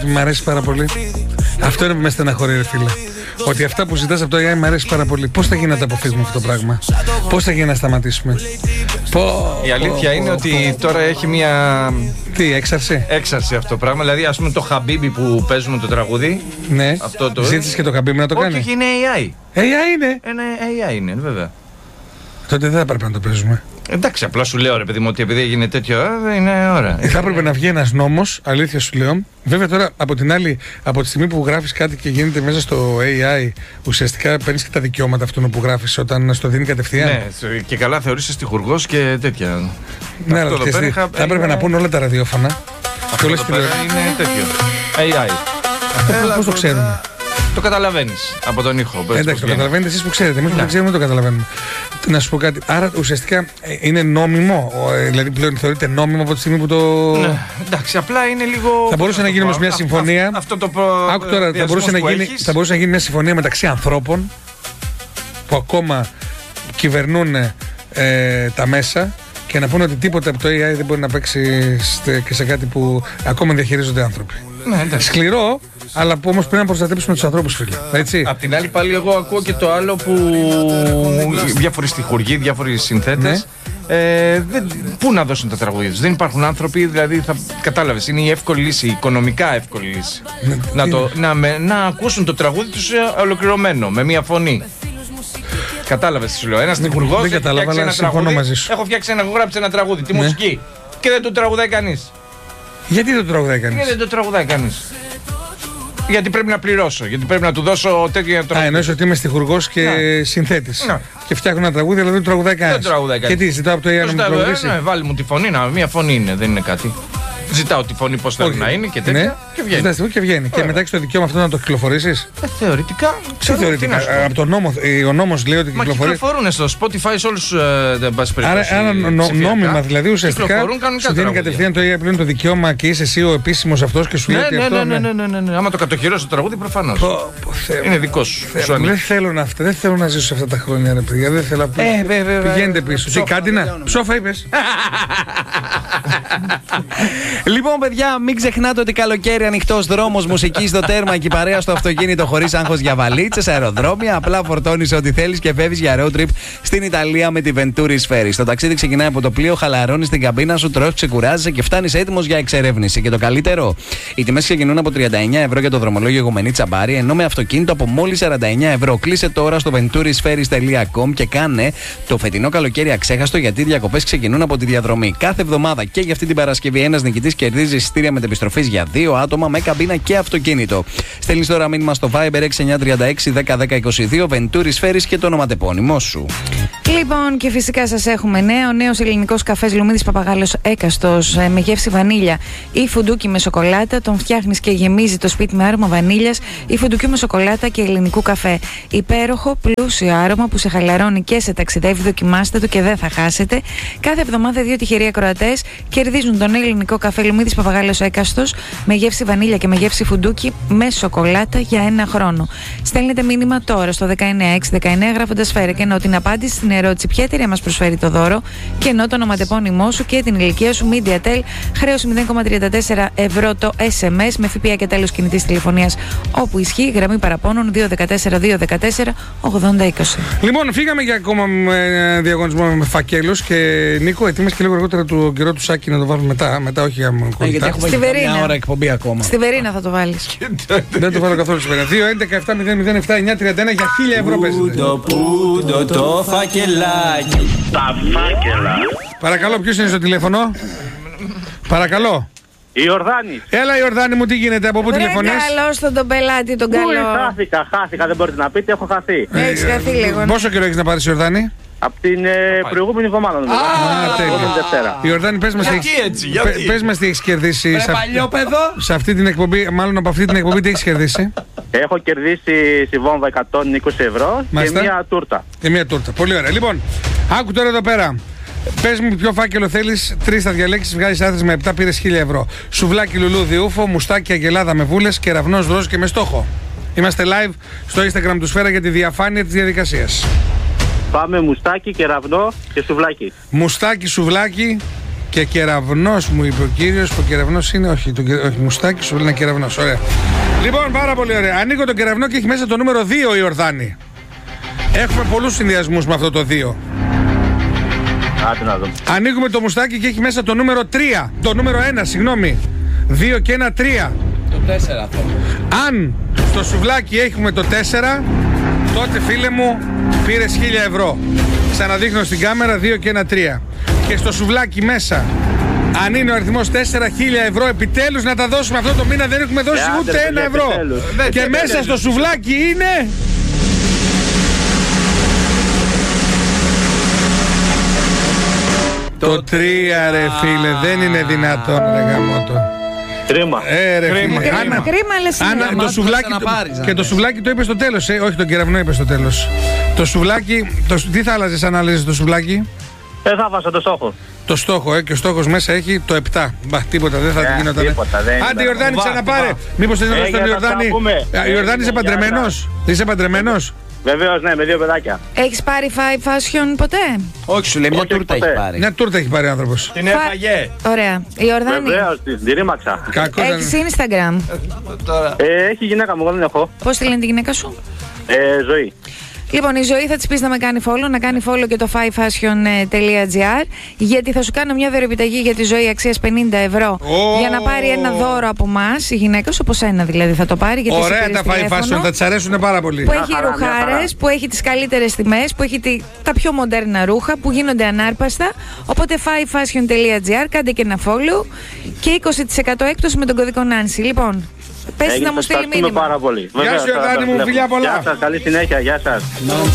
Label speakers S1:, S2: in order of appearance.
S1: Μ' αρέσει πάρα πολύ. Αυτό είναι που με στεναχωρεί, ρε φίλε. Ότι αυτά που ζητάς από το AI μ' αρέσει πάρα πολύ. Πώς θα γίνει να το αποφύγουμε αυτό το πράγμα? Πώς θα γίνει να σταματήσουμε?
S2: Η αλήθεια είναι ότι τώρα έχει μια.
S1: Τι, έξαρση?
S2: Έξαρση αυτό το πράγμα. Δηλαδή, ας πούμε το Χαμπίμπι που παίζουμε το τραγούδι.
S1: Ναι.
S2: Αυτό το.
S1: Ζήτησες και το Χαμπίμπι να το κάνει?
S2: Όχι, είναι AI.
S1: AI είναι.
S2: AI είναι, βέβαια.
S1: Τότε δεν θα πρέπει να το παίζουμε.
S2: Εντάξει, απλά σου λέω ρε παιδί μου ότι επειδή έγινε τέτοιο, είναι ώρα.
S1: Θα έπρεπε να βγει ένας νόμος, αλήθεια σου λέω. Βέβαια τώρα από την άλλη, από τη στιγμή που γράφεις κάτι και γίνεται μέσα στο AI, ουσιαστικά παίρνεις και τα δικαιώματα αυτού που γράφεις όταν στο δίνει κατευθείαν.
S2: Ναι, και καλά θεωρείσαι τυχουργός και τέτοια.
S1: Ναι, αλλά θα έπρεπε να πούν όλα τα ραδιόφωνα.
S2: Αυτό εδώ πέρα είναι τέτοιο. AI.
S1: Πώς το ξέρουμε?
S2: Το καταλαβαίνεις από τον ήχο.
S1: Εντάξει, το καταλαβαίνετε εσείς που ξέρετε. Εμείς που δεν ξέρουμε δεν το καταλαβαίνουμε. Να σου πω κάτι. Άρα ουσιαστικά είναι νόμιμο. Δηλαδή πλέον θεωρείται νόμιμο από τη στιγμή που το.
S2: Ναι, εντάξει, απλά είναι λίγο.
S1: Θα μπορούσε να γίνει όμως μια συμφωνία.
S2: Αυτό το
S1: Άκου τώρα, θα μπορούσε να γίνει μια συμφωνία μεταξύ ανθρώπων που ακόμα κυβερνούν τα μέσα και να πούνε ότι τίποτα από το AI δεν μπορεί να παίξει και σε κάτι που ακόμα διαχειρίζονται άνθρωποι.
S2: Ναι,
S1: σκληρό, αλλά που όμως πρέπει να προστατέψουμε τους ανθρώπους, φίλε. Έτσι.
S2: Απ' την άλλη, πάλι εγώ ακούω και το άλλο που διάφοροι στιχουργοί, διάφοροι συνθέτες. Ναι. Πού να δώσουν τα τραγούδια τους? Δεν υπάρχουν άνθρωποι, δηλαδή κατάλαβες, είναι η εύκολη λύση, η οικονομικά εύκολη λύση. Να ακούσουν το τραγούδι τους ολοκληρωμένο, με μία φωνή. Κατάλαβες τι σου λέω? Ένας τυχουργός έχει φτιάξει ένα τραγούδι. Έχω φτιάξει έχω γράψει ένα τραγούδι, τη μουσική. Και δεν το τραγουδάει κανείς.
S1: Γιατί δεν το τραγουδάει κανείς?
S2: Γιατί δεν το τραγουδάει κανείς? Γιατί πρέπει να πληρώσω, γιατί πρέπει να του δώσω τέτοια τραγούδια.
S1: Εννοείς ότι είμαι στιχουργός και συνθέτης. Και φτιάχνω ένα τραγούδι, αλλά δεν το τραγουδάει κανείς. Και τι, ζητάω από το AI να μου τραγουδήσει?
S2: Ναι, βάλει μου τη φωνή, μία φωνή είναι, δεν είναι κάτι. Ζητάω τη φωνή πώς θέλω να είναι και τέτοια. Ναι. Και βγαίνει.
S1: Και βγαίνει. Και μετά έχεις το δικαίωμα αυτό να το κυκλοφορήσεις?
S2: Θεωρητικά.
S1: Θεωρητικά. Από τον νόμο, ο νόμος λέει ότι κυκλοφορεί.
S2: Μα κυκλοφορούν στο Spotify σε όλους δεν πας περιπτώσει.
S1: Άρα νόμιμα δηλαδή ουσιαστικά σου δίνει κατευθείαν το AI πλέον το δικαίωμα και είσαι εσύ ο επίσημος αυτός και σου λέει ότι αυτό.
S2: Ναι. Άμα το κατοχυρώσει το τραγούδι προφανώς. Είναι δικό σου.
S1: Δεν θέλω να ζήσω σε αυτά τα χρόνια, ρε παιδιά. Δεν θέλω να πηγαίνετε πίσω. Κάτι να. Ψόφα είπες.
S3: Λοιπόν, παιδιά, μην ξεχνάτε ότι καλοκαίρι ανοιχτός δρόμος μουσική στο τέρμα και παρέα στο αυτοκίνητο χωρίς άγχος για βαλίτσες, αεροδρόμια. Απλά φορτώνεις ό,τι θέλεις και φεύγεις για road trip στην Ιταλία με τη Venturi Ferries. Το ταξίδι ξεκινάει από το πλοίο, χαλαρώνεις την καμπίνα σου, τρως, ξεκουράζεσαι και φτάνεις έτοιμος για εξερεύνηση. Και το καλύτερο, οι τιμές ξεκινούν από 39 ευρώ για το δρομολόγιο Γομενή Τσαμπάρι, ενώ με αυτοκίνητο από μόλις 49 ευρώ. Κλείσε τώρα στο venturisferries.com και κάνε το φετινό καλοκαίρι αξέχαστο, γιατί οι διακοπές ξεκινούν από τη διαδρομή. Κάθε εβδομάδα και για αυτή την Παρασκευή ένας νικητής κερδίζει εισιτήρια μετεπιστροφής για 2 άτομα με καμπίνα και αυτοκίνητο. Στέλνεις τώρα μήνυμα στο Viber 6936 101022 Venturi Ferries και το ονοματεπώνυμό σου.
S4: Λοιπόν, και φυσικά σας έχουμε νέο. Νέος ελληνικός καφές Λουμίδης Παπαγάλος Έκαστος με γεύση βανίλια ή φουντούκι με σοκολάτα. Τον φτιάχνεις και γεμίζει το σπίτι με άρωμα βανίλιας ή φουντουκιού με σοκολάτα και ελληνικού καφέ. Υπέροχο, πλούσιο άρωμα που σε χαλαρώνει και σε ταξιδεύει. Δοκιμάστε το και δεν θα χάσετε. Κάθε εβδομάδα 2 τυχεροί ακροατές κερδίζουν τον ελληνικό καφέ Λουμίδης Παπαγάλος Έκαστος με γεύση βανίλια και με γεύση φουντούκι με σοκολάτα για 1 χρόνο. Στέλνετε μήνυμα τώρα στο 19619 γράφοντας φέρε και ενώ την απάντηση στην ερώτηση ποια εταιρεία μας προσφέρει το δώρο και ενώ το ονοματεπώνυμό σου και την ηλικία σου. MediaTel, χρέωση 0,34 ευρώ το SMS με ΦΠΑ και τέλος κινητής τηλεφωνίας όπου ισχύει. Γραμμή παραπώνων 214-214-8020.
S1: Λοιπόν, φύγαμε για ακόμα διαγωνισμό με φακέλους και Νίκο, ετοίμασε και λίγο αργότερα του καιρό του Σάκη να το βάλουμε μετά όχι για μόνο
S3: γιατί έχουμε
S4: στη Βερίνα.
S3: Μια ώρα εκπομπή ακόμα.
S4: Στη Βερίνα θα το βάλεις.
S1: Δεν το βάλω καθόλου στη Βερίνα. 2-11-7-0-0-7-9-31 για 1000 ευρώ παίζετε.
S5: Πούντο το φακελάκι. Τα φάκελα.
S1: Παρακαλώ, ποιος είναι στο τηλέφωνο? Παρακαλώ.
S6: Η Ιορδάνη.
S1: Έλα Ιορδάνη μου, τι γίνεται, από πού τηλεφωνείς?
S4: Καλώς τον πελάτη, τον καλό.
S6: Χάθηκα, δεν μπορείτε να πείτε, έχω χαθεί.
S4: Έχεις χαθεί λίγο.
S1: Πόσο καιρό έχεις να πάρεις Ιορδάνη?
S6: Από την προηγούμενη εβδομάδα νομίζω.
S1: Τέλεια. Ιορδάνη, πες μας τι έχεις κερδίσει σε αυτή την εκπομπή, μάλλον από αυτή την εκπομπή τι έχεις κερδίσει?
S6: Έχω κερδίσει στη βόμβα 120 ευρώ και μια τούρτα.
S1: Και μια τούρτα, πολύ ωραία. Λοιπόν, άκου τώρα εδώ πέρα. Πες μου ποιο φάκελο θέλεις, 3 θα διαλέξεις, βγάζεις άθροις με 7, πήρες 1000 ευρώ. Σουβλάκι λουλούδι ούφο, μουστάκι αγελάδα με βούλες, κεραυνός ροζ και με στόχο. Είμαστε live στο Instagram του Σφαίρα για τη διαφάνεια της διαδικασίας.
S6: Πάμε μουστάκι, κεραυνό και σουβλάκι.
S1: Μουστάκι, σουβλάκι Και κεραυνός μου είπε ο κύριος, που κεραυνός είναι, όχι μουστάκι, σου λέει ένα κεραυνός. Ωραία. Λοιπόν, πάρα πολύ ωραία. Ανοίγω τον κεραυνό και έχει μέσα το νούμερο 2 η Ιορδάνη. Έχουμε πολλούς συνδυασμούς με αυτό το 2.
S6: Άντε να δούμε.
S1: Ανοίγουμε το μουστάκι και έχει μέσα το νούμερο 3. Το νούμερο 1, συγγνώμη. 2 και 1, 3.
S3: Το 4 αυτό.
S1: Αν στο σουβλάκι έχουμε το 4, τότε φίλε μου πήρες 1.000 ευρώ. Ξαναδείχνω στην κάμερα 2 και 1, 3. Και στο σουβλάκι μέσα, αν είναι ο αριθμός 4, 1.000 ευρώ, επιτέλους να τα δώσουμε αυτό το μήνα. Δεν έχουμε δώσει ούτε 1 ευρώ. Και μέσα στο σουβλάκι είναι... Το 3 ρε φίλε, δεν είναι δυνατόν ρε γαμώτο.
S6: Κρίμα.
S1: Ρε φίλε.
S4: Κρίμα, λες
S1: Το σουβλάκι, και το σουβλάκι το είπε στο τέλος, όχι τον κεραυνό είπε στο τέλος. Το σουβλάκι, τι θα άλλαζες αν άλλαζες το σουβλάκι?
S6: Θα βάζω το στόχο.
S1: Το στόχο, και ο στόχος μέσα έχει το 7. Μπα, τίποτα, δεν θα γινόταν. Άντε Ιορδάνη, ξαναπάρε. Μήπως θες να δώσεις τον Ιορδάνη? Ιορδάνη, είσαι παντρεμένος? Είσαι παντρεμένος?
S6: Βεβαίως, ναι, με 2 παιδάκια.
S4: Έχεις πάρει Five Fashion ποτέ?
S3: Όχι, σου λέει, μια τούρτα έχει πάρει.
S1: Μια τούρτα έχει πάρει ο άνθρωπος.
S2: Την έφαγε.
S4: Ωραία. Ιορδάνη,
S6: Βεβαίως, την ρήμαξα.
S4: έχεις Instagram?
S6: Έχει γυναίκα μου, εγώ δεν έχω.
S4: Πώς τη λένε τη γυναίκα σου?
S6: Ζωή.
S4: Λοιπόν, η Ζωή θα της πεις να με κάνει follow, να κάνει follow και το fivefashion.gr, γιατί θα σου κάνω μια δωρεοπιταγή για τη Ζωή αξίας 50 ευρώ για να πάρει ένα δώρο από εμάς, η γυναίκα σου, όπως ένα δηλαδή θα το πάρει. Γιατί
S1: ωραία τα Five Fashion, θα της αρέσουν πάρα πολύ.
S4: Που έχει ρουχάρες, που έχει τις καλύτερες τιμές, που έχει τα πιο μοντέρνα ρούχα, που γίνονται ανάρπαστα. Οπότε fivefashion.gr, κάντε και ένα follow και 20% έκπτωση με τον κωδικό Nancy. Λοιπόν, πες να μου στείλει μήνυμα.
S6: Πάρα πολύ.
S1: Γεια σου Ιορδάνη μου, φιλιά πολλά.
S6: Γεια σας, καλή συνέχεια, γεια σας.